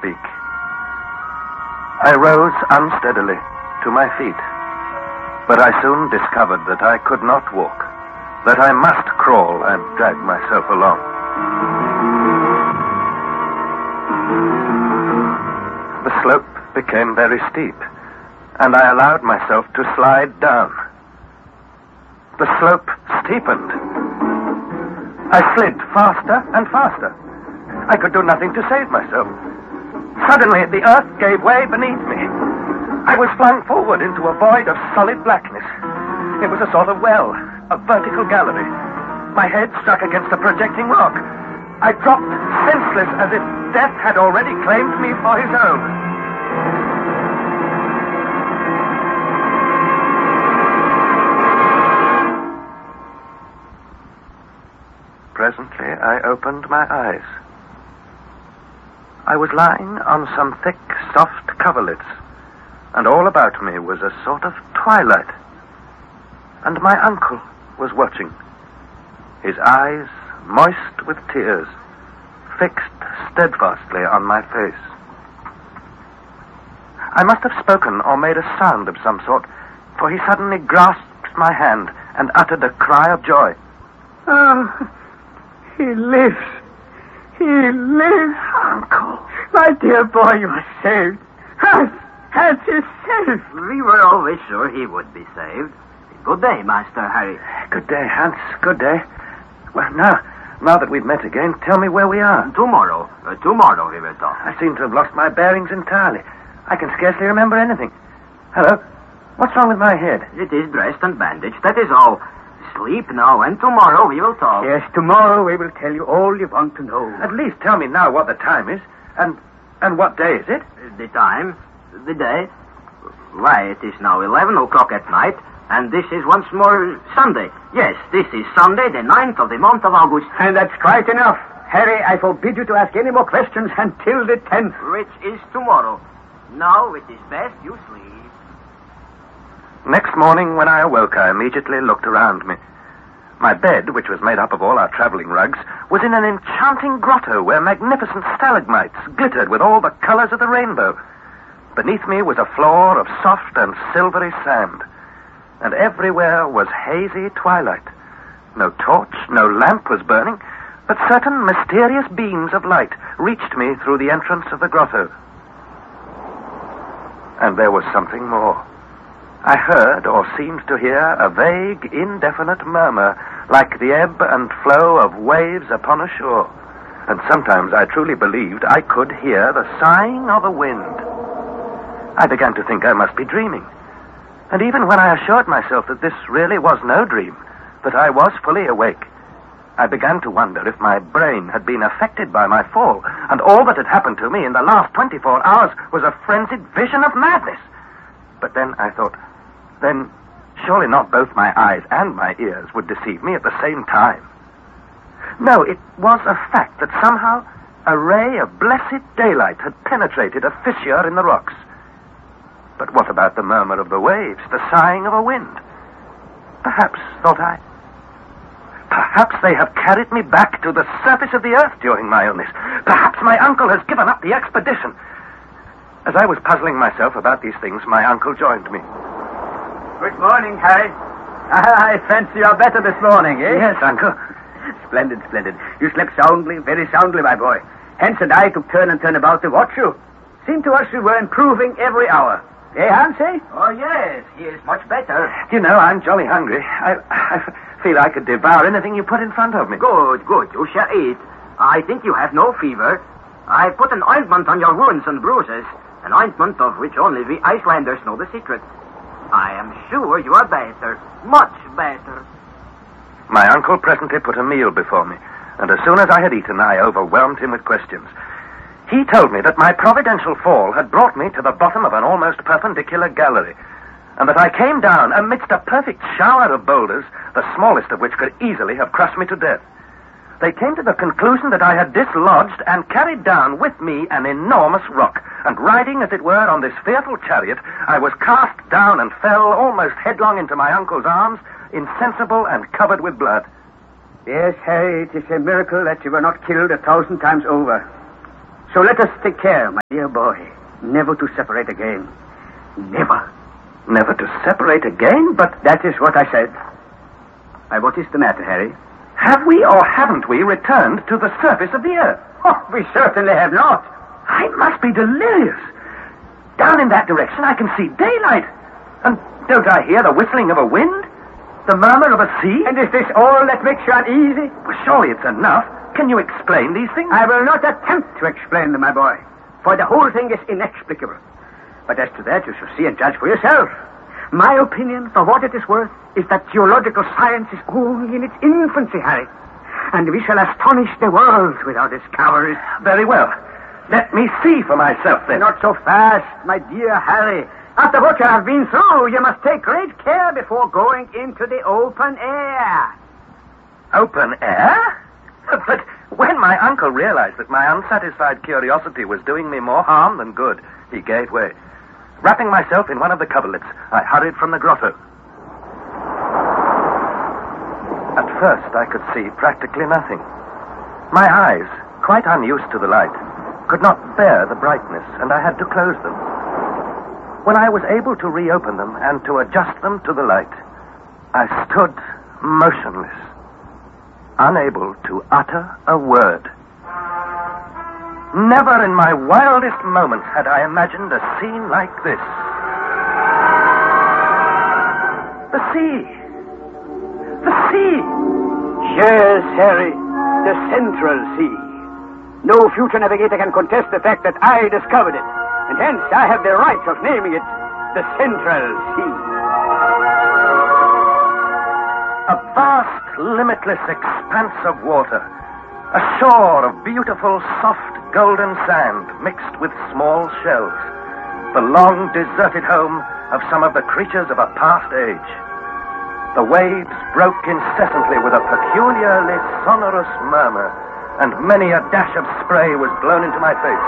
speak. I rose unsteadily to my feet, but I soon discovered that I could not walk, that I must crawl and drag myself along. The slope became very steep, and I allowed myself to slide down. The slope steepened. I slid faster and faster. I could do nothing to save myself. Suddenly, the earth gave way beneath me. I was flung forward into a void of solid blackness. It was a sort of well, a vertical gallery. My head struck against a projecting rock. I dropped senseless as if death had already claimed me for his own. Presently, I opened my eyes. I was lying on some thick, soft coverlets, and all about me was a sort of twilight. And my uncle was watching, his eyes moist with tears, fixed steadfastly on my face. I must have spoken or made a sound of some sort, for he suddenly grasped my hand and uttered a cry of joy. Oh, he lives. He lives. Uncle. My dear boy, you are saved. Hans is saved. We were always sure he would be saved. Good day, Master Harry. Good day, Hans. Good day. Well, now that we've met again, tell me where we are. Tomorrow we will talk. I seem to have lost my bearings entirely. I can scarcely remember anything. Hello? What's wrong with my head? It is dressed and bandaged, that is all. Sleep now, and tomorrow we will talk. Yes, tomorrow we will tell you all you want to know. At least tell me now what the time is, and what day is it? The time? The day? Why, it is now 11 o'clock at night, and this is once more Sunday. Yes, this is Sunday, the 9th of the month of August. And that's quite enough. Harry, I forbid you to ask any more questions until the 10th. Which is tomorrow. Now it is best you sleep. Next morning, when I awoke, I immediately looked around me. My bed, which was made up of all our traveling rugs, was in an enchanting grotto where magnificent stalagmites glittered with all the colors of the rainbow. Beneath me was a floor of soft and silvery sand, and everywhere was hazy twilight. No torch, no lamp was burning, but certain mysterious beams of light reached me through the entrance of the grotto. And there was something more. I heard, or seemed to hear, a vague, indefinite murmur, like the ebb and flow of waves upon a shore. And sometimes I truly believed I could hear the sighing of a wind. I began to think I must be dreaming. And even when I assured myself that this really was no dream, that I was fully awake, I began to wonder if my brain had been affected by my fall, and all that had happened to me in the last 24 hours was a frenzied vision of madness. But then I thought, then surely not both my eyes and my ears would deceive me at the same time. No, it was a fact that somehow a ray of blessed daylight had penetrated a fissure in the rocks. But what about the murmur of the waves, the sighing of a wind? Perhaps, thought I, perhaps they have carried me back to the surface of the earth during my illness. Perhaps my uncle has given up the expedition. As I was puzzling myself about these things, my uncle joined me. Good morning, Harry. I fancy you're better this morning, eh? Yes, Uncle. Splendid, splendid. You slept soundly, very soundly, my boy. Hans and I took turn and turn about to watch you. Seemed to us you were improving every hour. Eh, Hans, eh? Oh, yes, he is much better. You know, I'm jolly hungry. I feel I could devour anything you put in front of me. Good. You shall eat. I think you have no fever. I put an ointment on your wounds and bruises, an ointment of which only we Icelanders know the secret. I am sure you are better, much better. My uncle presently put a meal before me, and as soon as I had eaten, I overwhelmed him with questions. He told me that my providential fall had brought me to the bottom of an almost perpendicular gallery, and that I came down amidst a perfect shower of boulders, the smallest of which could easily have crushed me to death. They came to the conclusion that I had dislodged and carried down with me an enormous rock, and riding, as it were, on this fearful chariot, I was cast down and fell almost headlong into my uncle's arms, insensible and covered with blood. Yes, Harry, it is a miracle that you were not killed 1,000 times over. So let us take care, my dear boy, never to separate again. Never. Never to separate again? But that is what I said. What is the matter, Harry? have we or haven't we returned to the surface of the earth? Oh, we certainly have not. I must be delirious. Down in that direction I can see daylight. And don't I hear the whistling of a wind? The murmur of a sea? And is this all that makes you uneasy? Well, surely it's enough. Can you explain these things? I will not attempt to explain them, my boy, for the whole thing is inexplicable. But as to that, you shall see and judge for yourself. My opinion, for what it is worth, is that geological science is only in its infancy, Harry. And we shall astonish the world with our discoveries. Very well. Let me see for myself, then. Not so fast, my dear Harry. After what you have been through, you must take great care before going into the open air. Open air? But when my uncle realized that my unsatisfied curiosity was doing me more harm than good, he gave way. Wrapping myself in one of the coverlets, I hurried from the grotto. At first, I could see practically nothing. My eyes, quite unused to the light, could not bear the brightness, and I had to close them. When I was able to reopen them and to adjust them to the light, I stood motionless, unable to utter a word. Never in my wildest moments had I imagined a scene like this. The sea! The sea! Yes, Harry, the Central Sea. No future navigator can contest the fact that I discovered it, and hence I have the right of naming it the Central Sea. A vast, limitless expanse of water. A shore of beautiful, soft, golden sand mixed with small shells. The long, deserted home of some of the creatures of a past age. The waves broke incessantly with a peculiarly sonorous murmur, and many a dash of spray was blown into my face.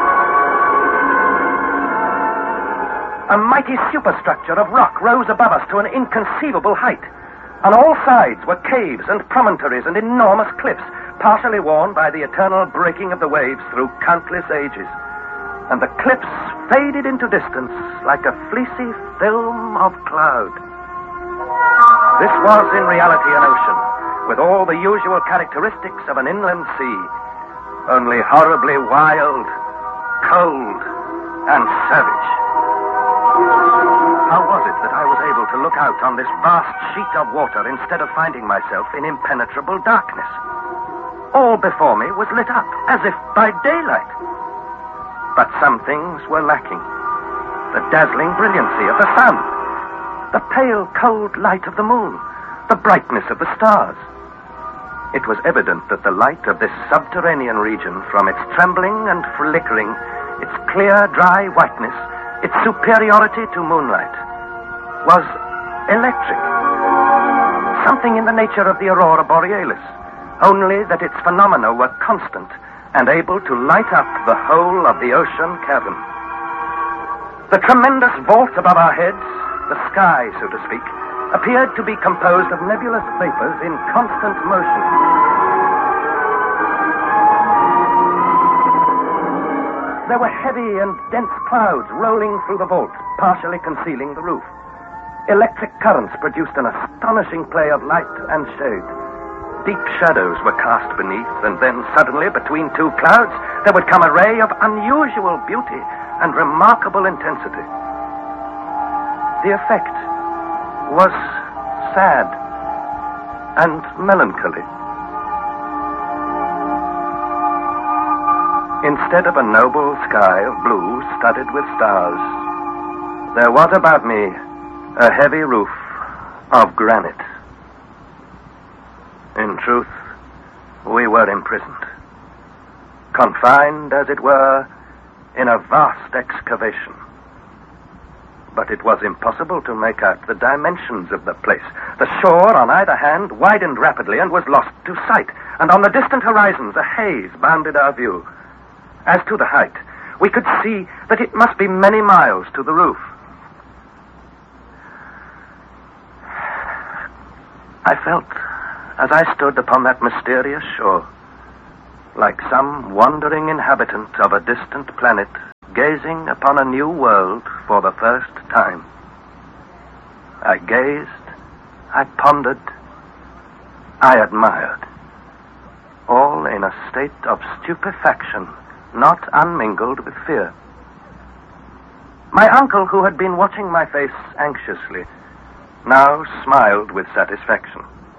A mighty superstructure of rock rose above us to an inconceivable height. On all sides were caves and promontories and enormous cliffs, partially worn by the eternal breaking of the waves through countless ages. And the cliffs faded into distance like a fleecy film of cloud. This was in reality an ocean, with all the usual characteristics of an inland sea, only horribly wild, cold, and savage. How was it that I was able to look out on this vast sheet of water instead of finding myself in impenetrable darkness? All before me was lit up, as if by daylight. But some things were lacking. The dazzling brilliancy of the sun, the pale, cold light of the moon, the brightness of the stars. It was evident that the light of this subterranean region, from its trembling and flickering, its clear, dry whiteness, its superiority to moonlight, was electric. Something in the nature of the aurora borealis, only that its phenomena were constant and able to light up the whole of the ocean cavern. The tremendous vault above our heads, the sky, so to speak, appeared to be composed of nebulous vapors in constant motion. There were heavy and dense clouds rolling through the vault, partially concealing the roof. Electric currents produced an astonishing play of light and shade. Deep shadows were cast beneath, and then suddenly, between two clouds, there would come a ray of unusual beauty and remarkable intensity. The effect was sad and melancholy. Instead of a noble sky of blue studded with stars, there was about me a heavy roof of granite. In truth, we were imprisoned, confined, as it were, in a vast excavation. But it was impossible to make out the dimensions of the place. The shore on either hand widened rapidly and was lost to sight, and on the distant horizons a haze bounded our view. As to the height, we could see that it must be many miles to the roof. I felt, as I stood upon that mysterious shore, like some wandering inhabitant of a distant planet gazing upon a new world for the first time. I gazed, I pondered, I admired, all in a state of stupefaction, not unmingled with fear. My uncle, who had been watching my face anxiously, now smiled with satisfaction.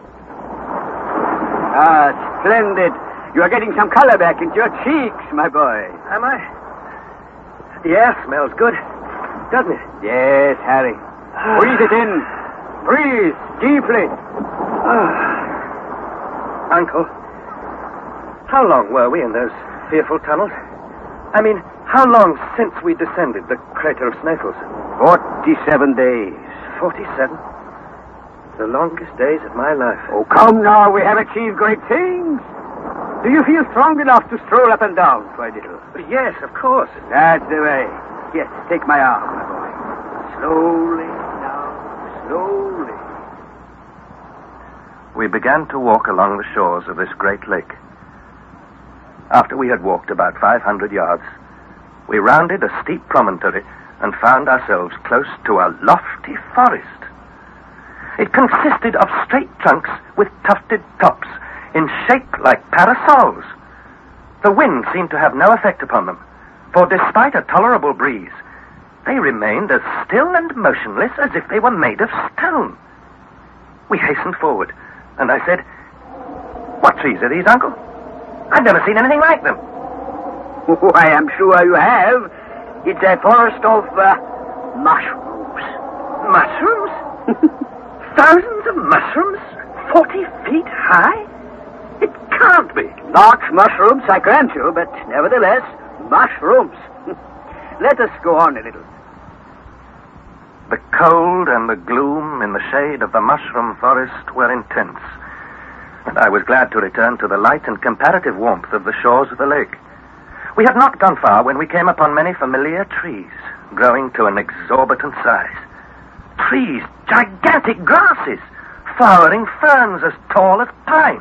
Ah, splendid. You are getting some color back into your cheeks, my boy. Am I? The air smells good, doesn't it? Yes, Harry. Breathe it in. Breathe deeply. Uncle, how long were we in those fearful tunnels? I mean, how long since we descended the crater of Sneffels? 47 days. 47? The longest days of my life. Oh, come now. We have achieved great things. Do you feel strong enough to stroll up and down for a little? Yes, of course. That's the way. Yes, take my arm, my boy. Slowly now, slowly. We began to walk along the shores of this great lake. After we had walked about 500 yards, we rounded a steep promontory and found ourselves close to a lofty forest. It consisted of straight trunks with tufted tops, in shape like parasols. The wind seemed to have no effect upon them, for despite a tolerable breeze, they remained as still and motionless as if they were made of stone. We hastened forward, and I said, "What trees are these, Uncle? I've never seen anything like them." Oh, I am sure you have. It's a forest of mushrooms. Mushrooms? Thousands of mushrooms? 40 feet high? It can't be. Large mushrooms, I grant you, but nevertheless, mushrooms. Let us go on a little. The cold and the gloom in the shade of the mushroom forest were intense, and I was glad to return to the light and comparative warmth of the shores of the lake. We had not gone far when we came upon many familiar trees, growing to an exorbitant size. Trees, gigantic grasses, flowering ferns as tall as pines.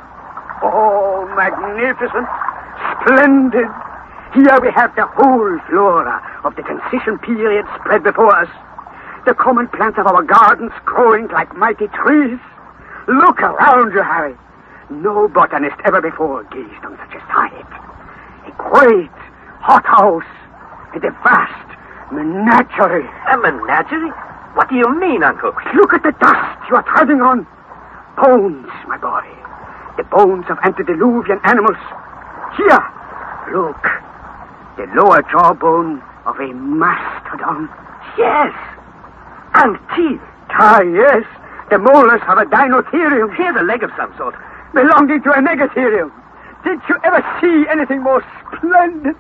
Oh, magnificent, splendid. Here we have the whole flora of the transition period spread before us. The common plants of our gardens growing like mighty trees. Look around you, Harry. No botanist ever before gazed on such a sight. A great hothouse and a vast menagerie. A menagerie? What do you mean, Uncle? Look at the dust you are treading on. Bones, my boy. The bones of antediluvian animals. Here, look. The lower jawbone of a mastodon. Yes. And teeth. Ah, yes. The molars of a dinotherium. Here's a leg of some sort. Belonging to a megatherium. Did you ever see anything more splendid?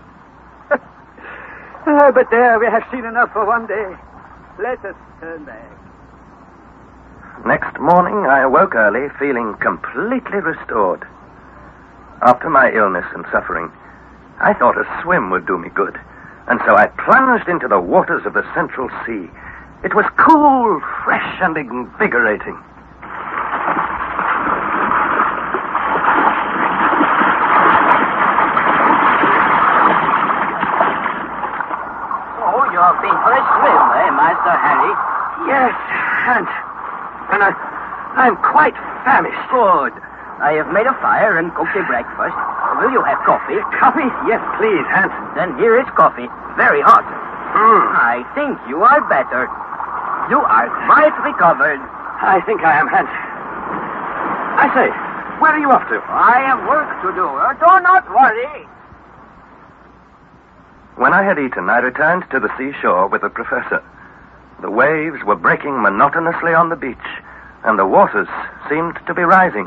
But there, we have seen enough for one day. Let us turn back. Next morning, I awoke early, feeling completely restored. After my illness and suffering, I thought a swim would do me good, and so I plunged into the waters of the Central Sea. It was cool, fresh, and invigorating. Oh, you're been for a swim, eh, Master Harry? Yes, and I'm quite famished. Good. I have made a fire and cooked a breakfast. Will you have coffee? Coffee? Yes, please, Hans. Then here is coffee. Very hot. I think you are better. You are quite recovered. I think I am, Hans. I say, where are you off to? I have work to do. Do not worry. When I had eaten, I returned to the seashore with the professor. The waves were breaking monotonously on the beach, and the waters seemed to be rising.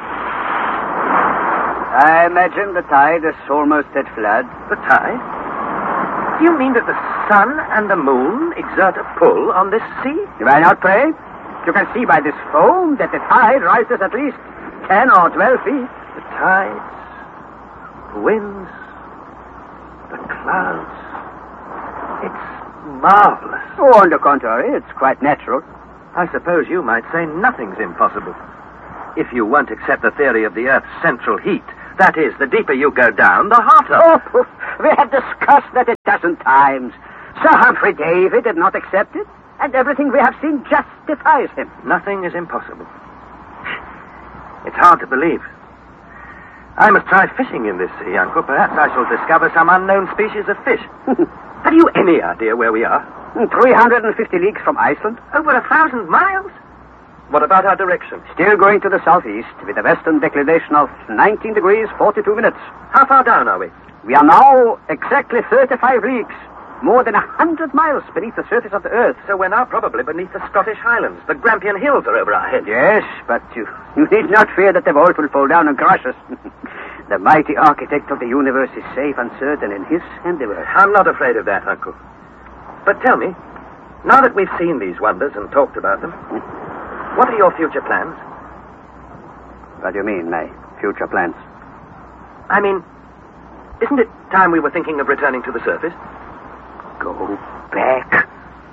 I imagine the tide is almost at flood. The tide? Do you mean that the sun and the moon exert a pull on this sea? Why not, pray? You can see by this foam that the tide rises at least 10 or 12 feet. The tides, the winds, the clouds. It's marvelous. Oh, on the contrary, it's quite natural. I suppose you might say nothing's impossible. If you won't accept the theory of the Earth's central heat, That is, the deeper you go down, the hotter. Oh, we have discussed that a dozen times. Sir Humphrey Davy did not accept it, and everything we have seen justifies him. Nothing is impossible. It's hard to believe. I must try fishing in this sea, Uncle. Perhaps I shall discover some unknown species of fish. Have you any idea where we are? 350 leagues from Iceland. Over 1,000 miles? What about our direction? Still going to the southeast, with a western declination of 19 degrees, 42 minutes. How far down are we? We are now exactly 35 leagues, more than 100 miles beneath the surface of the earth. So we're now probably beneath the Scottish Highlands. The Grampian Hills are over our heads. Yes, but you need not fear that the vault will fall down and crush us. The mighty architect of the universe is safe and certain in his handiwork. I'm not afraid of that, Uncle. But tell me, now that we've seen these wonders and talked about them, what are your future plans? What do you mean, my future plans? I mean, isn't it time we were thinking of returning to the surface? Go back?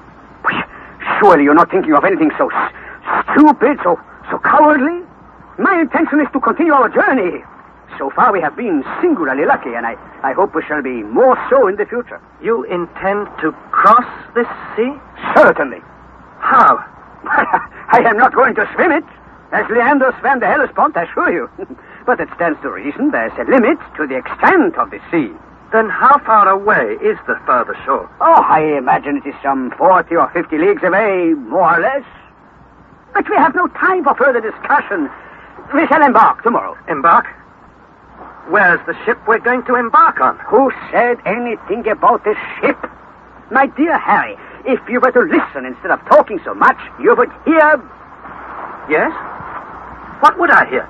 Surely you're not thinking of anything so stupid, so cowardly? My intention is to continue our journey. So far we have been singularly lucky, and I hope we shall be more so in the future. You intend to cross this sea? Certainly. How? I am not going to swim it, as Leander swam the Hellespont, I assure you. But it stands to reason there's a limit to the extent of the sea. Then how far away is the further shore? Oh, I imagine it is some 40 or 50 leagues away, more or less. But we have no time for further discussion. We shall embark tomorrow. Embark? Where's the ship we're going to embark on? Who said anything about the ship? My dear Harry, if you were to listen instead of talking so much, you would hear... Yes? What would I hear?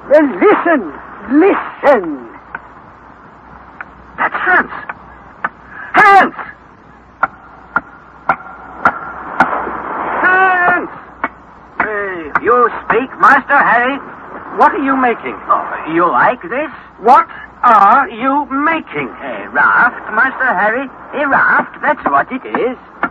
Listen! That's Hans! Hans! Hans! You speak, Master Harry? What are you making? Oh, you like this? What are you making? A raft, Master Harry. A raft, that's what it is.